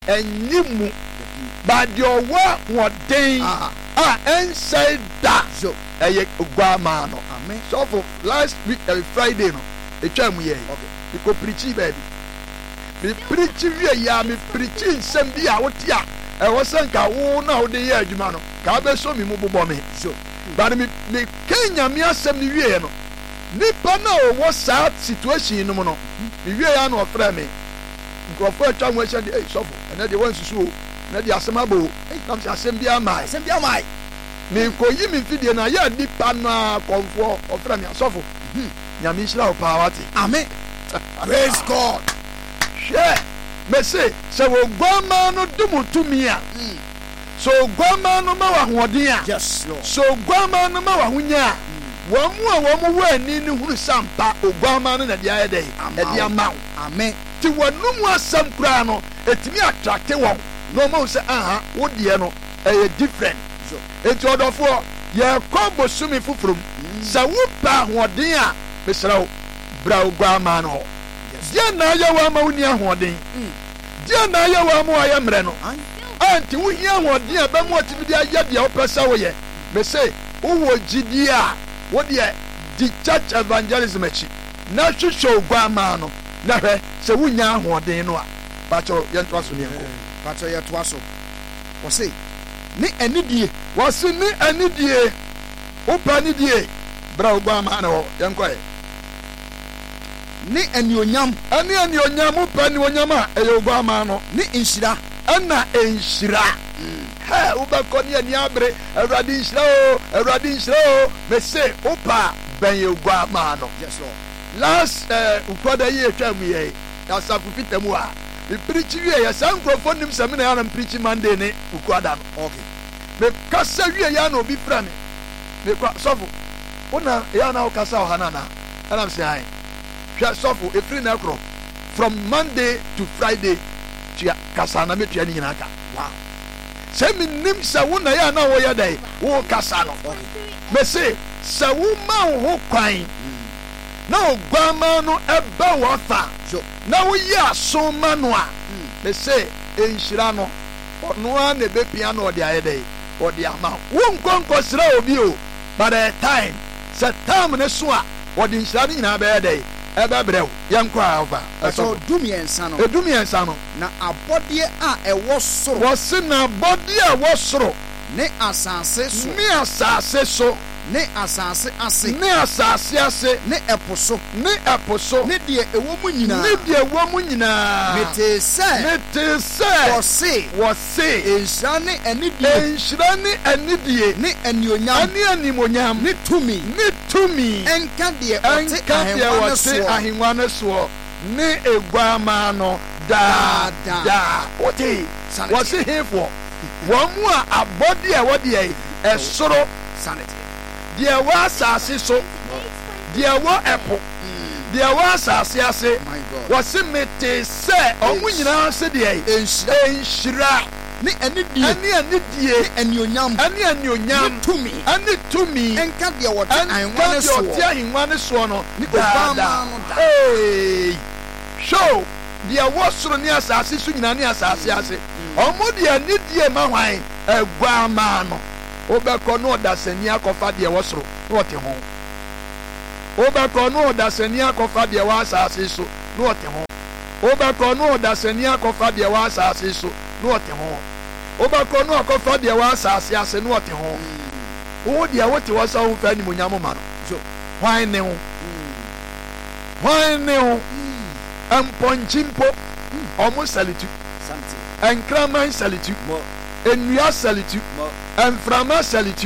enyimu ba de owo woden inside that eye ogwama no amen. So for last week Friday no etwa mu ye we go preach baby me preach we ya me preach nsem bi a wotia e wo sanka wo na wo de ye adwuma no ka be so mi mu bobo me but me Kenya me asem ni wie no nipa na wo sa situation no no me wie ya no ofra me nkrofo atwa mu ahia de sofo ena de wan susu o na de asem abo na asem bi amai me ko yi me video na ya nipa na konfo ofra me sofo nyame hira o pawati amen. Praise God. Share me say se wo gwama no dumutumi a so gwama no ma wa hoden a Yes, Lord. so gwama no ma wa hunya wo mu wani ni huru sampa ogwama no na dia ye dey e dia ma amen. ti wonu mu asam kura no etimi attract won no mo say wo die no e different enti odofo ye kombo sumi fufurum sa wo pa hoden a besrawo bra ogwama no dia na ye wa ma woni ahoden dia na ye wa ma ya mre no anti wo hia hoden a ba mu atimi dia ye dia wo pesa wo ye me say wo gidi a wo dia di church evangelism achi na hwehwe ogwama no na hwe se wo nya ahoden no a ba cho ye nto aso ne enko Ba cho ye to aso wo say ni anidie wo se ni anidie wo pa ni die bra ogwama no ye nko e ni anionyam ani onyam pa ni onyam a e ogwama no ni inshira ana enshira ha ubako ni ani abre awrade nshira o me say opa ben ogwama no. Yes, Lord. Last ukwada ye twa mu ye ya safu fitemu a me preach wie ya sankrofo nim seminar na preach Monday ne ukwada no. Okay. Me kasa wie ya na obi fra me kwa sofo una ya na okasa o hanana ana mse ai hwa sofo efri na kro from Monday to Friday tia kasa na metua ni nyina ka. Wow. Se mi nim sa wo na ya na wo ya dai wo kasa no. Me say sa wo ma wo kwan na ogwama no eba wo fa na wo ya so ma no a me say enhira no ono a na be pia no de aye dai o de ama wo nkonko sra obi o by the time se time ne so a wo de enhira ni na be dai ebe brew yanko ava so dumiensa no edumiensa no na abode a ewo soro wo se na body a wo soro ne asase so ni asase so ne asase ase ni asase ase ne eposo ne die ewo mu nyina mete se wo se enhira ne anidie ne anionyam ne tumi enka die ote ahengwa ne so ne egwama no da ote wo se hefo wo mu a abode a wo de esoro sanity dia wa asase so dia wa epo dia wa asase ase wo se mete se omu nyina se dia enhira ne anidie anionyam ne tumi enka dia wote ahengwa ne so no da show dia wo soro ne asase so nyina ne asase ase omu dia anidie ma hwan egwama no obeko no dasani akofa de wosoro wote ho obeko no dasani akofa de wasase so no wote ho obeko no dasani akofa de wasase so no wote ho obeko no akofa de wasase ase no wote ho wo de wote wasa ho fa ni monyam ma no so hwan ne ho amponchimpo omo salitu something enkraman salitu enua salitu enframa salitu